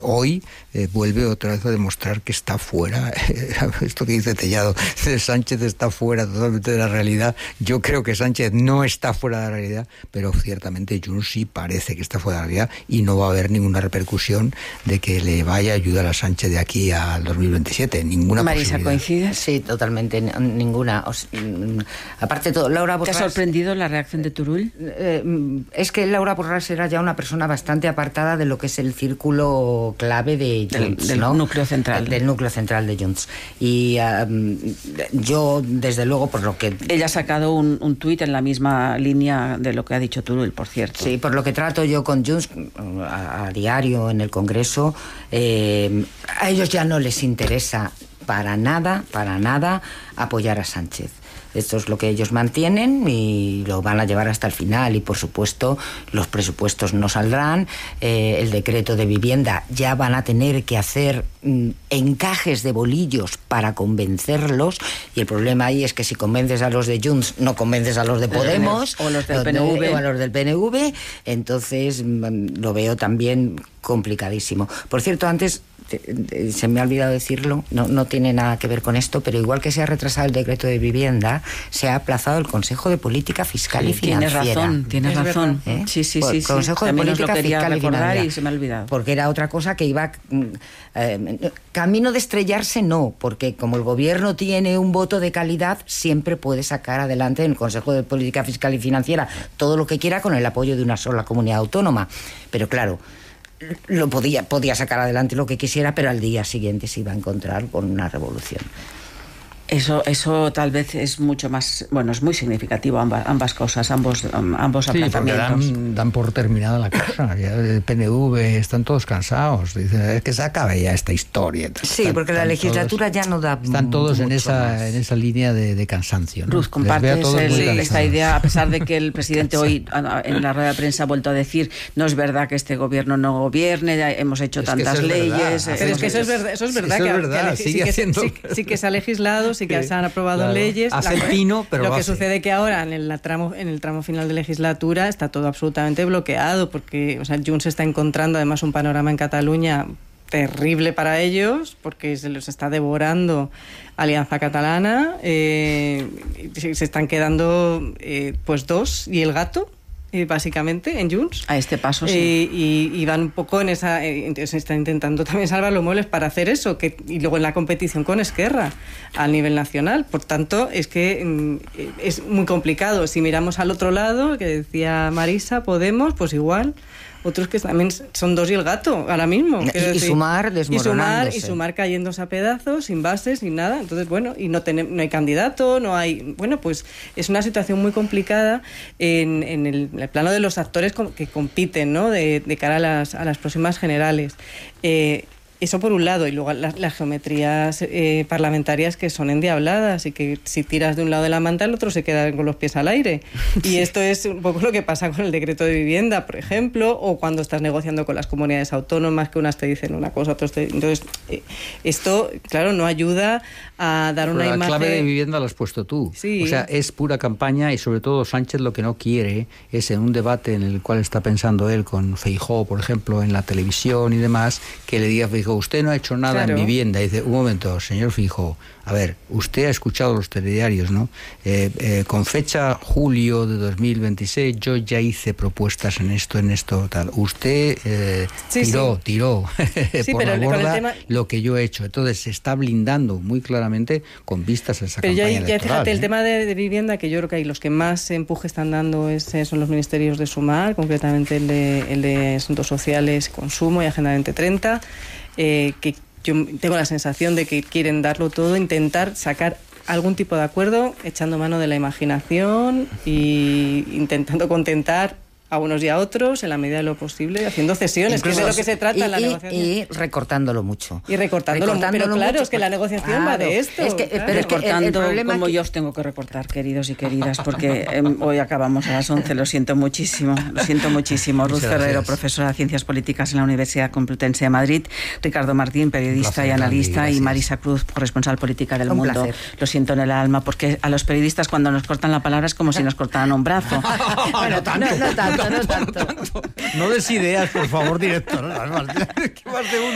hoy vuelve otra vez a demostrar que está fuera, esto que dice Tellado, Sánchez está fuera totalmente de la realidad. Yo creo que Sánchez no está fuera de la realidad, pero ciertamente Junts sí parece que está fuera de la realidad y no va a haber ninguna repercusión de que le vaya a ayudar a Sánchez de aquí al 2027, ninguna Marisa, posibilidad. ¿coincides? Sí, totalmente, ninguna. Aparte de todo, Laura Borràs... ¿Te ha sorprendido la reacción de Turull? Es que Laura Borràs era ya una persona bastante apartada de lo que es el círculo clave de Junts, del ¿no? núcleo central. Del núcleo central de Junts. Y yo, desde luego, por lo que... Ella ha sacado un tuit en la misma línea de lo que ha dicho Turull, por cierto. Sí, por lo que trato yo con Junts a diario en el Congreso, a ellos ya no les interesa para nada apoyar a Sánchez. Esto es lo que ellos mantienen y lo van a llevar hasta el final. Y por supuesto los presupuestos no saldrán, el decreto de vivienda ya van a tener que hacer encajes de bolillos para convencerlos, y el problema ahí es que si convences a los de Junts no convences a los de Podemos o los del PNV. o a los del PNV, entonces lo veo también complicadísimo. Por cierto, antes se me ha olvidado decirlo, no tiene nada que ver con esto, pero igual que se ha retrasado el decreto de vivienda, se ha aplazado el Consejo de Política Fiscal y Financiera. Tienes razón. Sí. Sí. Consejo de También os Política lo quería Fiscal y recordar Financiera. y se me ha olvidado. Porque era otra cosa que iba... camino de estrellarse no, porque como el gobierno tiene un voto de calidad, siempre puede sacar adelante en el Consejo de Política Fiscal y Financiera todo lo que quiera con el apoyo de una sola comunidad autónoma. Pero claro, lo podía sacar adelante lo que quisiera, pero al día siguiente se iba a encontrar con una revolución. Eso tal vez es mucho más, bueno, es muy significativo ambas cosas, ambos aplazamientos. Sí, porque dan por terminada la cosa. Ya el PNV están todos cansados. Dicen, es que se acabe ya esta historia. Sí, porque la legislatura ya no da. Están todos en esa línea de cansancio, ¿no? Ruth, compartes esta idea, a pesar de que el presidente hoy en la rueda de prensa ha vuelto a decir, no es verdad que este gobierno no gobierne, ya hemos hecho tantas leyes. Pero es que eso es verdad, sí que se ha legislado, sí que se han aprobado leyes. Hace el pino, pero lo que sucede es que ahora en el tramo final de legislatura está todo absolutamente bloqueado, porque Junts está encontrando además un panorama en Cataluña terrible para ellos, porque se los está devorando Alianza Catalana, se están quedando pues dos y el gato, básicamente, en Junts. A este paso, sí. Y van un poco en esa... Entonces están intentando también salvar los muebles para hacer eso, y luego en la competición con Esquerra a nivel nacional. Por tanto, es que es muy complicado. Si miramos al otro lado, que decía Marisa, Podemos, pues igual... Otros que también son dos y el gato, ahora mismo. Y Sumar desmoronándose. Y Sumar cayéndose a pedazos, sin bases, sin nada. Entonces, bueno, y no hay candidato, no hay... Bueno, pues es una situación muy complicada en el plano de los actores que compiten, ¿no? De cara a las próximas generales. Eso por un lado, y luego las geometrías parlamentarias que son endiabladas y que si tiras de un lado de la manta el otro se queda con los pies al aire. Y esto es un poco lo que pasa con el decreto de vivienda, por ejemplo, o cuando estás negociando con las comunidades autónomas, que unas te dicen una cosa, otros te... Entonces, esto, claro, no ayuda a dar una imagen... La clave de vivienda la has puesto tú. Sí. O sea, es pura campaña y sobre todo Sánchez lo que no quiere es en un debate en el cual está pensando él con Feijóo, por ejemplo, en la televisión y demás, que le diga a Feijóo, usted no ha hecho nada en vivienda. Y dice, un momento, señor Feijóo, a ver, usted ha escuchado los telediarios, ¿no? Con fecha julio de 2026 yo ya hice propuestas en esto, tal. Usted tiró por la borda lo que yo he hecho. Entonces se está blindando muy claramente con vistas a esa campaña electoral. Ya fíjate, el tema de vivienda, que yo creo que ahí los que más empuje están dando son los ministerios de Sumar, concretamente el de Asuntos Sociales, Consumo y Agenda 2030, que yo tengo la sensación de que quieren darlo todo, intentar sacar algún tipo de acuerdo, echando mano de la imaginación e intentando contentar a unos y a otros en la medida de lo posible, haciendo cesiones, que es de lo que se trata en la negociación. Y recortándolo mucho. Pero claro, mucho, es que la negociación va de esto. Pero recortando como yo os tengo que recortar, queridos y queridas, porque hoy acabamos a las 11, lo siento muchísimo. Ruth Ferrero, profesora de Ciencias Políticas en la Universidad Complutense de Madrid, Ricardo Martín, periodista y analista, y Marisa Cruz, corresponsal política del Mundo. Placer. Lo siento en el alma, porque a los periodistas cuando nos cortan la palabra es como si nos cortaran un brazo. No tanto. No des ideas, por favor, director. Que más de uno